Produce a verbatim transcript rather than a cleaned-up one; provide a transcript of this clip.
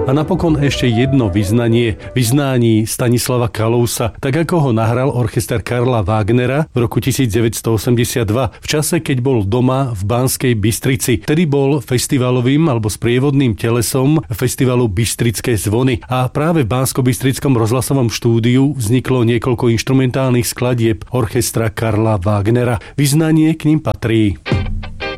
A napokon ešte jedno vyznanie, vyznání Stanislava Kalousa, tak ako ho nahral orchester Karla Wagnera v roku devätnásťstoosemdesiatdva, v čase, keď bol doma v Banskej Bystrici. Vtedy bol festivalovým alebo sprievodným telesom festivalu Bystrické zvony. A práve v Banskobystrickom rozhlasovom štúdiu vzniklo niekoľko inštrumentálnych skladieb orchestra Karla Wagnera. Vyznanie k nim patrí.